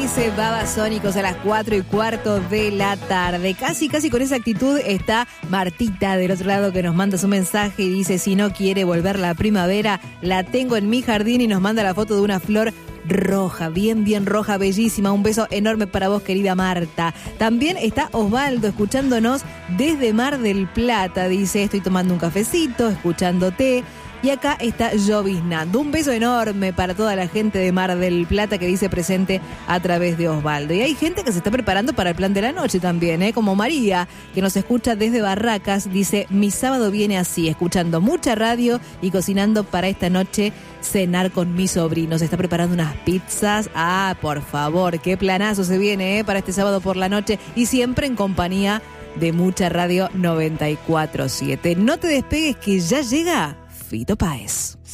dice Babasónicos a las 4:15 de la tarde. Casi con esa actitud está Martita del otro lado, que nos manda su mensaje y dice: si no quiere volver la primavera, la tengo en mi jardín, y nos manda la foto de una flor roja, bien roja, bellísima. Un beso enorme para vos, querida Marta. También está Osvaldo escuchándonos desde Mar del Plata. Dice: estoy tomando un cafecito, escuchándote. Y acá está lloviznando. Un beso enorme para toda la gente de Mar del Plata que dice presente a través de Osvaldo. Y hay gente que se está preparando para el plan de la noche también, como María, que nos escucha desde Barracas. Dice: mi sábado viene así, escuchando mucha radio y cocinando para esta noche cenar con mis sobrinos. Está preparando unas pizzas. Ah, por favor, qué planazo se viene para este sábado por la noche, y siempre en compañía de mucha radio 94.7. No te despegues, que ya llega Fito Páez.